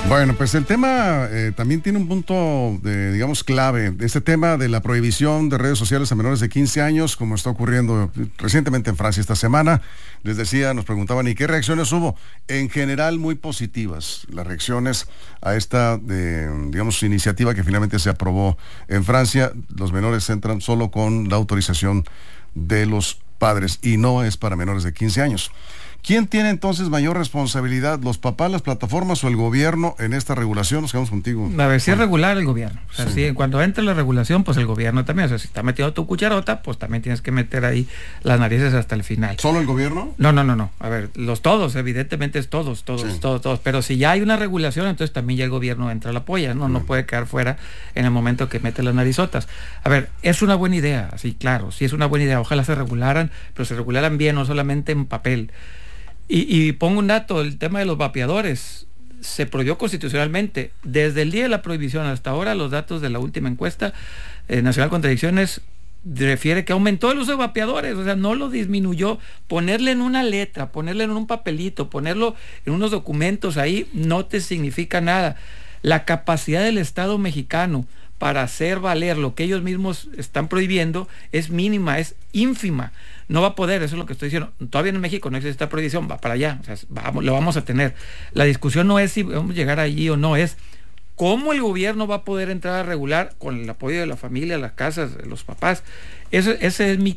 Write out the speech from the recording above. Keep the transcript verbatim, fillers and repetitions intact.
Bueno, pues el tema eh, también tiene un punto, de, digamos, clave. Este tema de la prohibición de redes sociales a menores de quince años, como está ocurriendo recientemente en Francia esta semana. Les decía, nos preguntaban, ¿y qué reacciones hubo? En general, muy positivas. Las reacciones a esta, de, digamos, iniciativa que finalmente se aprobó en Francia. Los menores entran solo con la autorización de los padres y no es para menores de quince años. ¿Quién tiene entonces mayor responsabilidad, los papás, las plataformas o el gobierno en esta regulación? Nos quedamos contigo. A ver, si es regular el gobierno. O sea, Sí. si cuando entre la regulación, pues el gobierno también. O sea, si está metiendo tu cucharota, pues también tienes que meter ahí las narices hasta el final. ¿Solo el gobierno? No, no, no, no. A ver, los todos, evidentemente es todos, todos, Sí. todos, todos. Pero si ya hay una regulación, entonces también ya el gobierno entra a la polla, ¿no? No Mm. puede quedar fuera en el momento que mete las narizotas. A ver, es una buena idea, así, claro, sí es una buena idea. Ojalá se regularan, pero se regularan bien, no solamente en papel. Y, y pongo un dato, el tema de los vapeadores se prohibió constitucionalmente. Desde el día de la prohibición hasta ahora, los datos de la última encuesta eh, nacional contra adicciones refiere que aumentó el uso de vapeadores, o sea, no lo disminuyó. Ponerle en una letra, ponerle en un papelito, ponerlo en unos documentos ahí, no te significa nada. La capacidad del Estado mexicano para hacer valer lo que ellos mismos están prohibiendo es mínima, es ínfima. No va a poder, eso es lo que estoy diciendo. Todavía en México no existe esta prohibición, va para allá, o sea, vamos, lo vamos a tener. La discusión no es si vamos a llegar allí o no, es cómo el gobierno va a poder entrar a regular con el apoyo de la familia, las casas, los papás. Ese, ese es mi